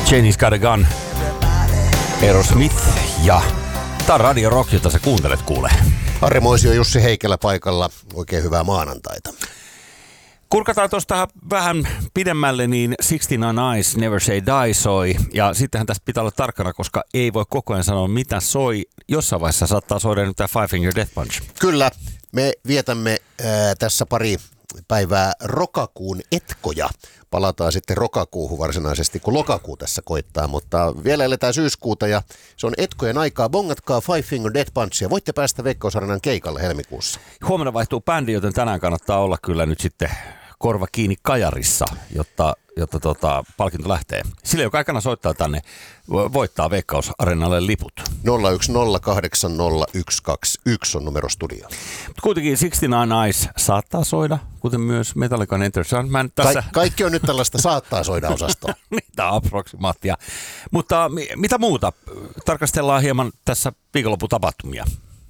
Janie's Got a Gun, Aerosmith ja tää on Radio Rock, jota sä kuuntelet, kuule. Harri Moisio ja Jussi Heikelä paikalla. Oikein hyvää maanantaita. Kurkataan tuosta vähän pidemmälle, niin 69 Eyes, Never Say Die soi. Ja sittenhän tästä pitää olla tarkkana, koska ei voi koko ajan sanoa, mitä soi. Jossain vaiheessa saattaa soida nyt tämä Five Finger Death Punch. Kyllä, me vietämme tässä pari päivää rokakuun etkoja. Palataan sitten rokakuuhun varsinaisesti, kun lokakuu tässä koittaa, mutta vielä eletään syyskuuta ja se on etkojen aikaa. Bongatkaa Five Finger Death Punchia. Voitte päästä Veikkaus Arenan keikalle helmikuussa. Huomenna vaihtuu bändi, joten tänään kannattaa olla kyllä nyt sitten korva kiinni kajarissa, jotta palkinto lähtee. Sillä joka aikana soittaa tänne, voittaa Veikkaus Areenalle liput. 010800121 on numero studio. Kuitenkin 69 Eyes saattaa soida, kuten myös Metallican Enter Sandman. Tässä... Kaikki on nyt tällaista saattaa soida -osastoa. Mitä approksimaattia. Mutta mitä muuta? Tarkastellaan hieman tässä viikonlopputapahtumia.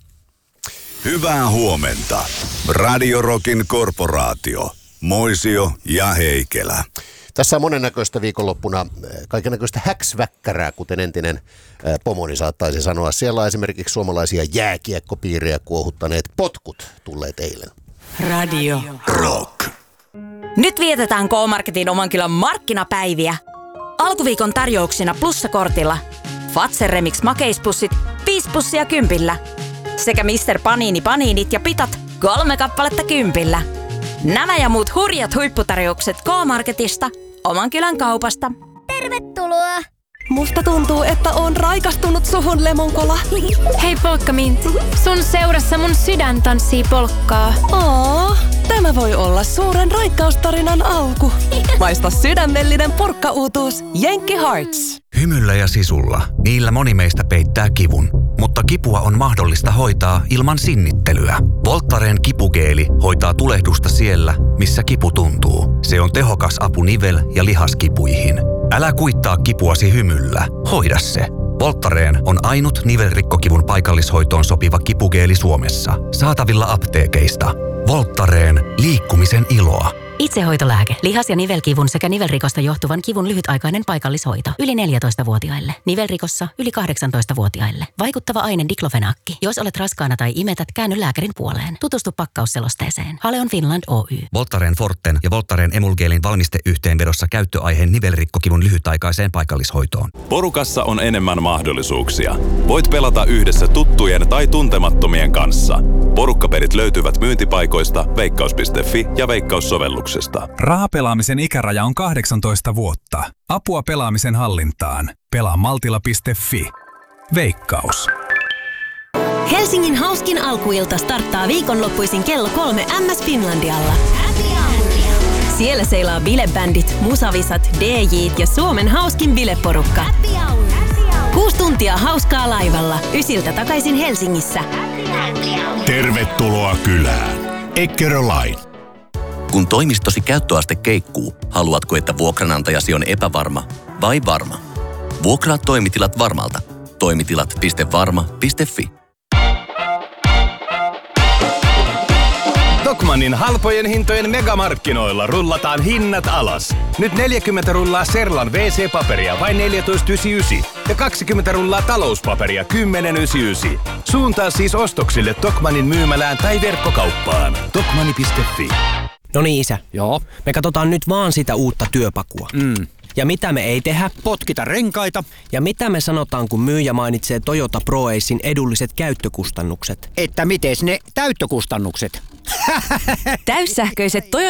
Hyvää huomenta. Radio Rockin korporaatio. Moisio ja Heikelä. Tässä on monennäköistä viikonloppuna, kaikennäköistä häksväkkärää, kuten entinen pomoni saattaisi sanoa. Siellä on esimerkiksi suomalaisia jääkiekkopiirejä kuohuttaneet potkut tulleet eilen. Radio Rock. Nyt vietetään K-Marketin oman kylän markkinapäiviä. Alkuviikon tarjouksina plussakortilla. Fazer Remix makeispussit 5 pussia 10. Sekä Mr. Panini paniinit ja pitat 3 kappaletta 10. Nämä ja muut hurjat huipputarjoukset K-Marketista, oman kylän kaupasta. Tervetuloa! Musta tuntuu, että on raikastunut suhun, Lemonkola. Hei Polkkamint, sun seurassa mun sydän tanssii polkkaa. Tämä voi olla suuren raikkaustarinan alku. Maista sydämellinen purkkauutuus Jenkki Hearts. Hymyllä ja sisulla. Niillä moni meistä peittää kivun. Mutta kipua on mahdollista hoitaa ilman sinnittelyä. Voltaren kipugeeli hoitaa tulehdusta siellä, missä kipu tuntuu. Se on tehokas apu nivel- ja lihaskipuihin. Älä kuittaa kipuasi hymyllä. Hoida se. Voltaren on ainut nivelrikkokivun paikallishoitoon sopiva kipugeeli Suomessa. Saatavilla apteekeista. Voltaren, liikkumisen iloa. Itsehoitolääke. Lihas- ja nivelkivun sekä nivelrikosta johtuvan kivun lyhytaikainen paikallishoito. Yli 14-vuotiaille. Nivelrikossa yli 18-vuotiaille. Vaikuttava aine diklofenaakki. Jos olet raskaana tai imetät, käänny lääkärin puoleen. Tutustu pakkausselosteeseen. Haleon Finland Oy. Voltaren Forten ja Voltaren Emulgeelin valmisteyhteenvedossa käyttöaiheen nivelrikkokivun lyhytaikaiseen paikallishoitoon. Porukassa on enemmän mahdollisuuksia. Voit pelata yhdessä tuttujen tai tuntemattomien kanssa. Porukkapelit löytyvät myyntipaikoista veikkaus.fi ja Veikkaus-sovelluksesta. Rahapelaamisen ikäraja on 18 vuotta. Apua pelaamisen hallintaan. Pelaa maltilla.fi. Veikkaus. Helsingin hauskin alkuilta starttaa viikonloppuisin kello 3 MS Finlandialla. Siellä seilaa bilebändit, musavisat, DJt ja Suomen hauskin bileporukka. 6 tuntia hauskaa laivalla, ysiltä takaisin Helsingissä. Tervetuloa kylään. Eckerö Line. Kun toimistosi käyttöaste keikkuu, haluatko, että vuokranantajasi on epävarma vai varma? Vuokraa toimitilat varmalta. Toimitilat.varma.fi. Tokmannin halpojen hintojen megamarkkinoilla rullataan hinnat alas. Nyt 40 rullaa Serlan WC-paperia vain 14,99 ja 20 rullaa talouspaperia 10,99. Suuntaa siis ostoksille Tokmannin myymälään tai verkkokauppaan. Tokmanni.fi. No niin, isä. Joo. Me katsotaan nyt vaan sitä uutta työpakua. Ja mitä me ei tehdä? Potkita renkaita. Ja mitä me sanotaan, kun myyjä mainitsee Toyota ProAcen edulliset käyttökustannukset? Että mites ne täyttökustannukset? Täyssähköiset Toyota